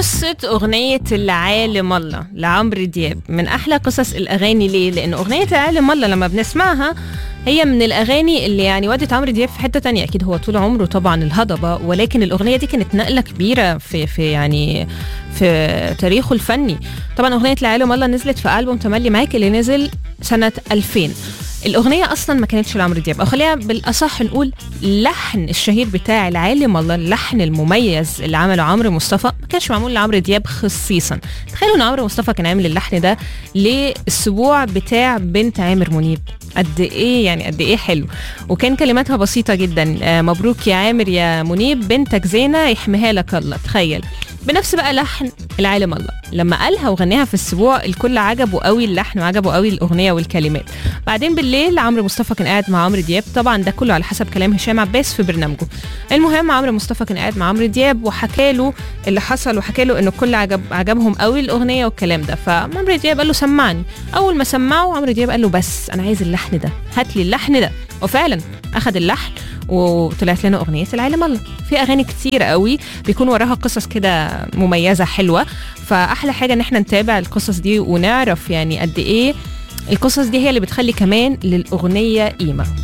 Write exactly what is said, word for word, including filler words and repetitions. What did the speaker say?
قصة أغنية العالم الله لعمرو دياب من أحلى قصص الأغاني. ليه؟ لأن أغنية العالم الله لما بنسمعها هي من الأغاني اللي يعني ودت عمرو دياب في حتة تانية. أكيد هو طول عمره طبعا الهضبة، ولكن الأغنية دي كانت نقلة كبيرة في في يعني في تاريخه الفني. طبعا أغنية العالم الله نزلت في ألبوم تملي معاك اللي نزل سنة ألفين. الأغنية أصلا ما كانتش لعمرو دياب، أو خلينا بالأصح نقول اللحن الشهير بتاع العالم الله، اللحن المميز اللي عمله عمرو مصطفى ما كانش معمول لعمرو دياب خصيصا. تخيلوا ان عمرو مصطفى كان عامل اللحن ده للسبوع بتاع بنت عامر منيب. قد ايه يعني قد ايه حلو، وكان كلماتها بسيطة جدا. آه مبروك يا عامر يا منيب، بنتك زينة يحميها لك الله. تخيل بنفس بقى لحن العالم الله لما قالها وغنيها في السبوع، الكل عجبه قوي اللحن وعجبه قوي الأغنية والكلمات. بعدين بالليل عمرو مصطفى كان قاعد مع عمرو دياب، طبعا ده كله على حسب كلام هشام عباس في برنامجه. المهم عمرو مصطفى كان قاعد مع عمرو دياب وحكى له اللي حصل، وحكى له انه الكل عجب عجبهم قوي الأغنية والكلام ده. فعمرو دياب قال له سمعني. اول ما سمعه عمرو دياب قال له بس انا عايز اللحن ده، هات لي اللحن ده. وفعلا اخذ اللحن وطلعت لنا أغنية العالم الله. في أغاني كتير قوي بيكون وراها قصص كده مميزة حلوة، فأحلى حاجة ان احنا نتابع القصص دي ونعرف يعني قد ايه القصص دي هي اللي بتخلي كمان للأغنية قيمة.